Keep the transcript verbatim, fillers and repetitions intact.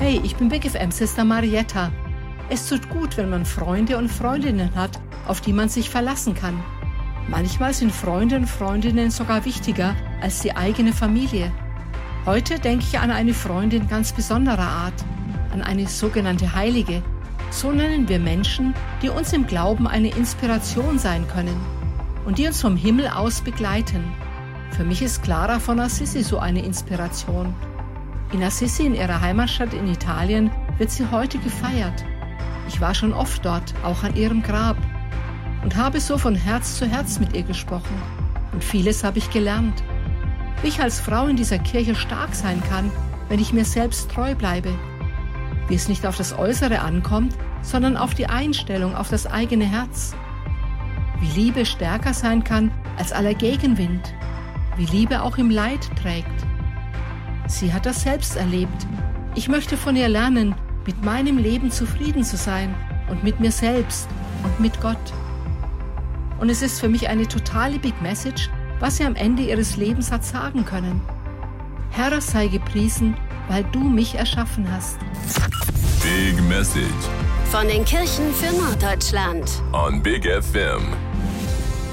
Hey, ich bin Big F M-Sister Marietta. Es tut gut, wenn man Freunde und Freundinnen hat, auf die man sich verlassen kann. Manchmal sind Freunde und Freundinnen sogar wichtiger als die eigene Familie. Heute denke ich an eine Freundin ganz besonderer Art, an eine sogenannte Heilige. So nennen wir Menschen, die uns im Glauben eine Inspiration sein können und die uns vom Himmel aus begleiten. Für mich ist Clara von Assisi so eine Inspiration. In Assisi, in ihrer Heimatstadt in Italien, wird sie heute gefeiert. Ich war schon oft dort, auch an ihrem Grab, und habe so von Herz zu Herz mit ihr gesprochen. Und vieles habe ich gelernt. Wie ich als Frau in dieser Kirche stark sein kann, wenn ich mir selbst treu bleibe. Wie es nicht auf das Äußere ankommt, sondern auf die Einstellung, auf das eigene Herz. Wie Liebe stärker sein kann als aller Gegenwind. Wie Liebe auch im Leid trägt. Sie hat das selbst erlebt. Ich möchte von ihr lernen, mit meinem Leben zufrieden zu sein und mit mir selbst und mit Gott. Und es ist für mich eine totale Big Message, was sie am Ende ihres Lebens hat sagen können. Herr, sei gepriesen, weil du mich erschaffen hast. Big Message von den Kirchen für Norddeutschland on Big F M.